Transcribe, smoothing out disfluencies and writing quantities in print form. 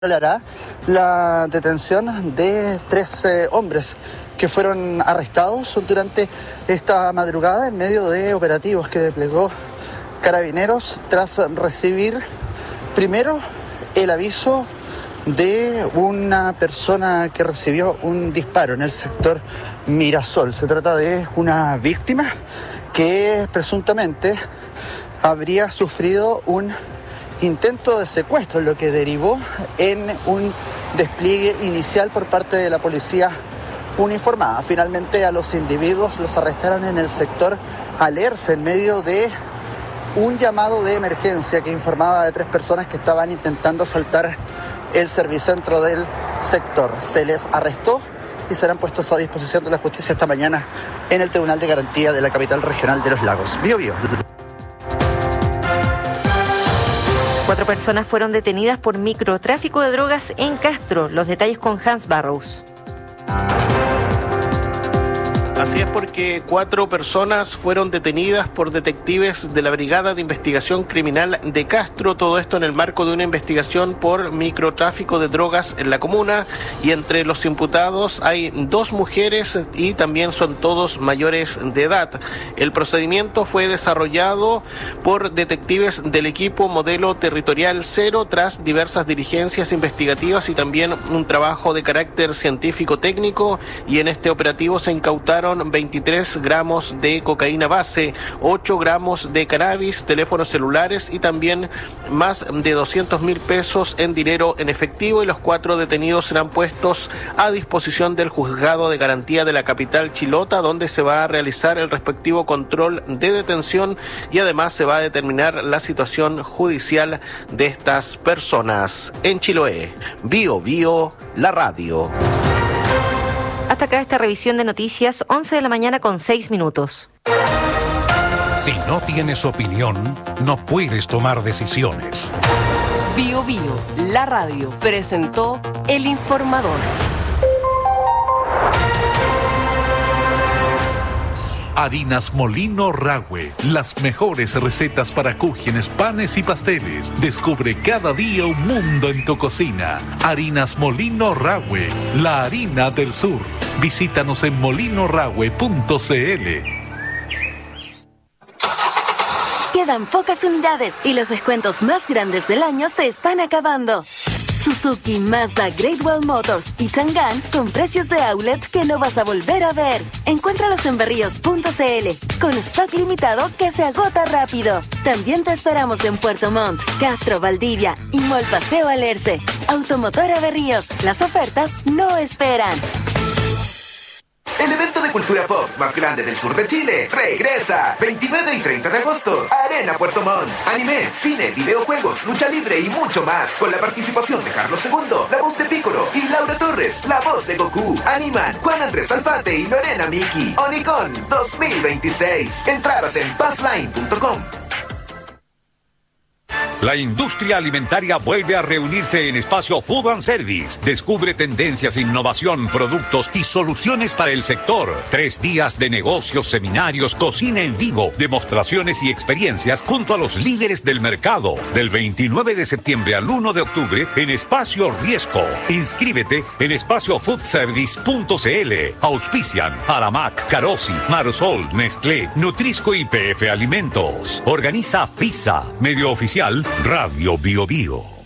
hará la detención de 3 hombres que fueron arrestados durante esta madrugada en medio de operativos que desplegó Carabineros tras recibir primero el aviso de una persona que recibió un disparo en el sector Mirasol. Se trata de una víctima que presuntamente habría sufrido un intento de secuestro, lo que derivó en un despliegue inicial por parte de la policía uniformada. Finalmente a los individuos los arrestaron en el sector Alerce en medio de un llamado de emergencia que informaba de 3 personas que estaban intentando asaltar el servicentro del sector. Se les arrestó y serán puestos a disposición de la justicia esta mañana en el Tribunal de Garantía de la capital regional de Los Lagos. Bío Bío. 4 personas fueron detenidas por microtráfico de drogas en Castro. Los detalles con Hans Barrows. Así es, porque 4 personas fueron detenidas por detectives de la Brigada de Investigación Criminal de Castro, todo esto en el marco de una investigación por microtráfico de drogas en la comuna, y entre los imputados hay 2 mujeres y también son todos mayores de edad. El procedimiento fue desarrollado por detectives del equipo Modelo Territorial 0 tras diversas diligencias investigativas y también un trabajo de carácter científico-técnico, y en este operativo se incautaron 23 gramos de cocaína base, 8 gramos de cannabis, teléfonos celulares y también más de 200.000 pesos en dinero en efectivo, y los 4 detenidos serán puestos a disposición del Juzgado de Garantía de la capital chilota, donde se va a realizar el respectivo control de detención y además se va a determinar la situación judicial de estas personas. En Chiloé, Bío Bío, la radio. Hasta acá esta revisión de noticias, 11 de la mañana con 6 minutos. Si no tienes opinión, no puedes tomar decisiones. Bío Bío, la radio, presentó El Informador. Harinas Molino Rahue, las mejores recetas para cúgenes, panes y pasteles. Descubre cada día un mundo en tu cocina. Harinas Molino Rahue, la harina del sur. Visítanos en molinorahue.cl. Quedan pocas unidades y los descuentos más grandes del año se están acabando. Suzuki, Mazda, Great Wall Motors y Chang'an con precios de outlet que no vas a volver a ver. Encuéntralos en berríos.cl con stock limitado que se agota rápido. También te esperamos en Puerto Montt, Castro, Valdivia y Mall Paseo Alerce. Automotora Berríos, las ofertas no esperan. El evento de cultura pop más grande del sur de Chile regresa 29 y 30 de agosto. Arena Puerto Montt. Anime, cine, videojuegos, lucha libre y mucho más. Con la participación de Carlos II, la voz de Piccolo, y Laura Torres, la voz de Goku. Animan Juan Andrés Alfate y Lorena Miki. Onicon 2026. Entradas en passline.com. La industria alimentaria vuelve a reunirse en Espacio Food and Service. Descubre tendencias, innovación, productos y soluciones para el sector. 3 días de negocios, seminarios, cocina en vivo, demostraciones y experiencias junto a los líderes del mercado. Del 29 de septiembre al 1 de octubre en Espacio Riesco. Inscríbete en espaciofoodservice.cl. Auspician Aramac, Carosi, Marsol, Nestlé, Nutrisco y PF Alimentos. Organiza FISA, medio oficial Radio Bío Bío.